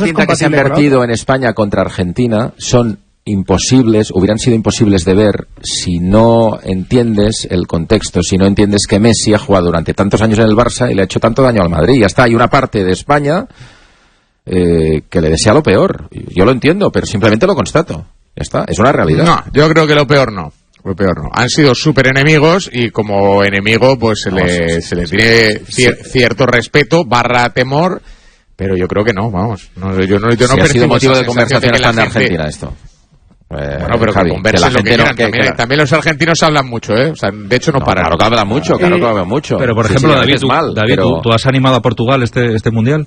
tinta que se han vertido en España contra Argentina son imposibles, hubieran sido imposibles de ver si no entiendes el contexto, si no entiendes que Messi ha jugado durante tantos años en el Barça y le ha hecho tanto daño al Madrid. Ya está, hay una parte de España que le desea lo peor. Yo lo entiendo, pero simplemente lo constato. Ya está, es una realidad. No, yo creo que lo peor no. Lo peor no. Han sido súper enemigos y como enemigo pues se le tiene cierto respeto / temor, pero yo creo que no, vamos. Yo no ha sido motivo de conversación en Argentina esto. Bueno, pero Javi, que conversen lo que quieran. También los argentinos hablan mucho, ¿eh? O sea, de hecho no paran. Claro que hablan mucho, Pero por ejemplo, David, ¿tú has animado a Portugal este mundial?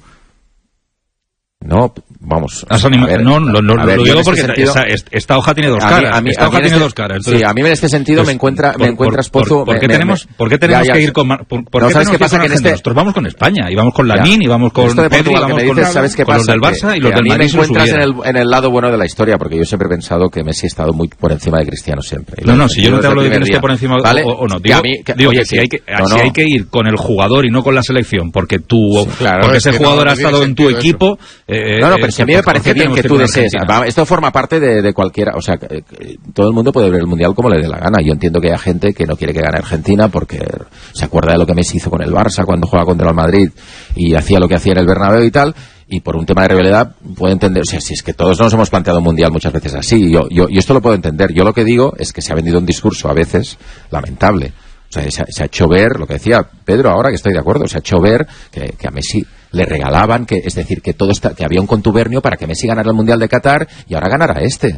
No, vamos. Lo digo porque esta hoja tiene dos caras. Esta hoja tiene dos caras. Entonces, sí, a mí en este sentido me encuentras pozo. ¿Por qué tenemos que ir con? ¿Por qué ¿sabes qué pasa? Que nosotros vamos con España y vamos con Lamín y vamos con Pedri y vamos con los del Barça y los del Madrid. Me encuentras en el lado bueno de la historia, porque yo siempre he pensado que Messi ha estado muy por encima de Cristiano siempre. No, si yo no te hablo de que esté por encima o no. Digo que si hay que ir con el jugador y no con la selección, porque ese jugador ha estado en tu equipo. Pero si a mí me parece bien que tú desees. Esto forma parte de cualquiera. O sea, todo el mundo puede ver el Mundial como le dé la gana. Yo entiendo que hay gente que no quiere que gane Argentina porque se acuerda de lo que Messi hizo con el Barça cuando jugaba contra el Madrid y hacía lo que hacía en el Bernabéu y tal. Y por un tema de rivalidad puedo entender. O sea, si es que todos nos hemos planteado un Mundial muchas veces así. Yo esto lo puedo entender. Yo lo que digo es que se ha vendido un discurso a veces lamentable. O sea, se ha hecho ver, lo que decía Pedro ahora, que estoy de acuerdo, se ha hecho ver que a Messi le regalaban, es decir, que que había un contubernio para que Messi ganara el Mundial de Qatar y ahora ganará este.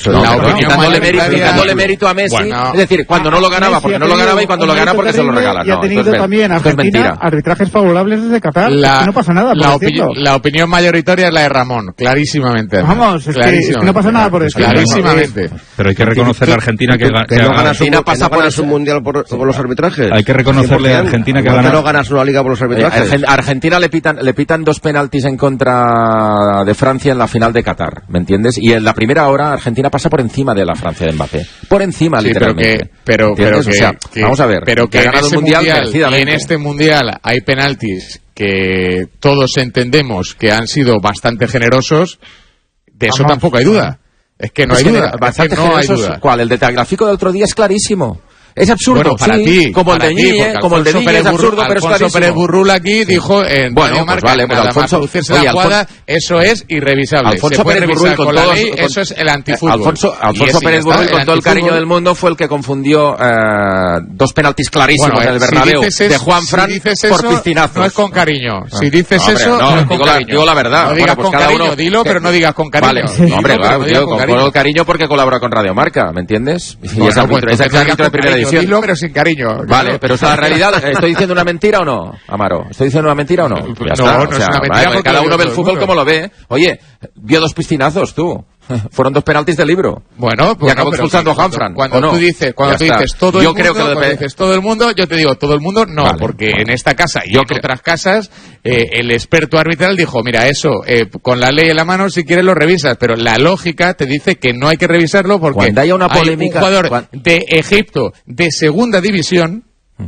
Quitándole mérito a Messi, es decir, cuando no lo ganaba porque no lo ganaba y cuando lo gana porque se lo regalan. Y ha tenido también Argentina arbitrajes favorables desde Qatar. No pasa nada por la opinión mayoritaria es la de Ramón, clarísimamente. Vamos, es que no pasa nada por eso. Clarísimamente. Pero hay que reconocerle a Argentina que Argentina pasa por un mundial por los arbitrajes. Hay que reconocerle a Argentina que no ganas una liga por los arbitrajes. Argentina le pitan 2 penaltis en contra de Francia en la final de Qatar, ¿me entiendes? Y en la primera hora Argentina pasa por encima de la Francia de Mbappé. Por encima, sí, literalmente. Vamos a ver. Pero que ha ganado el mundial y en este mundial hay penaltis que todos entendemos que han sido bastante generosos. De eso tampoco hay duda. Es que no hay duda. Bastante generosos. ¿Cuál? El de Tagliafico del otro día es clarísimo. Es absurdo, bueno, para ti, como el de Ñiñe, como el de Ñiñe es absurdo, pero es clarísimo. Alfonso Pérez Burrul aquí dijo en Radio Marca, pero Alfonso, la jugada, eso es irrevisable. Alfonso Pérez Burrul con la ley, eso es el antifútbol. Alfonso Pérez Burrul, con todo el cariño del mundo, fue el que confundió 2 penaltis clarísimos en el Bernabéu de Juanfran por piscinazos. No es con cariño. Si dices eso, no es con cariño. Digo la verdad. No digas con cariño, dilo, pero no digas con cariño. Vale, hombre, yo con todo el cariño porque colabora con Radio Marca, ¿me entiendes? Y es árbitro de primera división. Dilo, pero sin cariño. Vale, pero esa es la realidad. ¿Estoy diciendo una mentira o no, Amaro? ¿Estoy diciendo una mentira o no? No, no es una mentira. Vale, cada uno ve el fútbol como lo ve. Oye, vio 2 piscinazos tú. Fueron 2 penaltis de libro. Bueno, y acabó expulsando a Juanfran. Cuando tú dices todo el mundo, yo te digo todo el mundo, no, vale, porque en esta casa y en otras casas el experto arbitral dijo, mira, eso con la ley en la mano si quieres lo revisas, pero la lógica te dice que no hay que revisarlo porque cuando haya una polémica, hay un jugador de Egipto de segunda división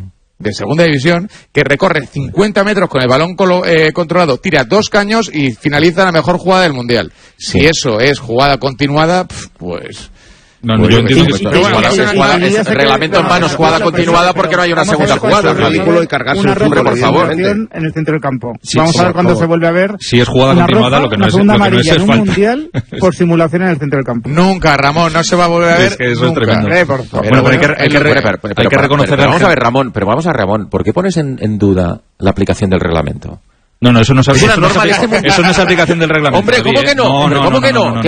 que recorre 50 metros con el balón controlado, tira 2 caños y finaliza la mejor jugada del mundial. Si eso es jugada continuada, pues... No, yo entiendo que es reglamento en manos, jugada continuada, porque no hay una segunda jugada. Ridículo y cargarse una ronda por favor en el centro del campo. Vamos a ver cuándo se vuelve a ver. Si es jugada continuada, lo que no es falta. En un mundial por simulación en el centro del campo. Nunca, Ramón, no se va a volver a ver. Es que eso es tremendo. Bueno, pero hay que reconocer. Vamos a ver, Ramón, ¿por qué pones en duda la aplicación del reglamento? No, eso no es aplicación del reglamento. Hombre, ¿cómo que no? ¿Cómo que no?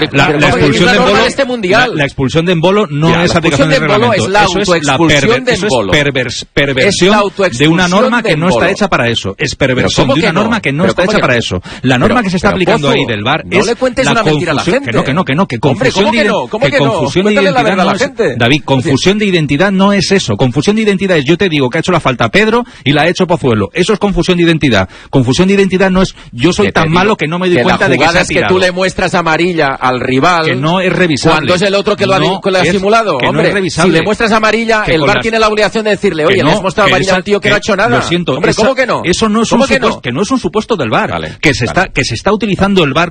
La expulsión de Embolo no es aplicación del reglamento. Es la autoexpulsión de Embolo. Es perversión de una norma que no está hecha para eso. Es perversión de una norma que no está hecha para eso. La norma que se está aplicando ahí del VAR es la confusión. Que confusión de identidad no es... David, confusión de identidad no es eso. Confusión de identidad es, yo te digo que ha hecho la falta Pedro y la ha hecho Pozuelo. Eso es confusión de identidad. Confusión de identidad no es yo soy tan malo que no me doy cuenta de que se ha tirado. Es que tú le muestras amarilla al rival que no es revisable cuando es el otro que lo ha simulado. Que hombre, no es revisable. Si le muestras amarilla, el VAR tiene la obligación de decirle, oye, le has mostrado amarilla a un tío que no ha hecho nada. Lo siento, hombre, ¿cómo que no? Eso no es que no es un supuesto del VAR, que se está utilizando el VAR